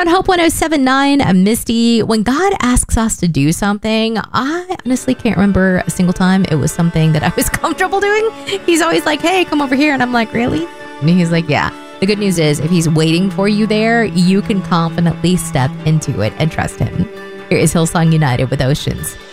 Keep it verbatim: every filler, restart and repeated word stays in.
on Hope one oh seven point nine, I'm Misty. When God asks us to do something, I honestly can't remember a single time it was something that I was comfortable doing. He's always like, hey, come over here. And I'm like, really? And he's like, yeah. The good news is if he's waiting for you there, you can confidently step into it and trust him. Here is Hillsong United with Oceans.